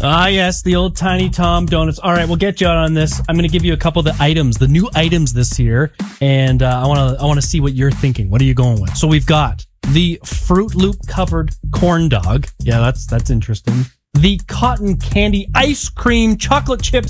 Ah, yes, the old Tiny Tom donuts. All right, we'll get you out on this. I'm going to give you a couple of the items, the new items this year, and I want to see what you're thinking. What are you going with? So we've got the Fruit Loop covered corn dog. Yeah, that's interesting. The cotton candy ice cream chocolate chips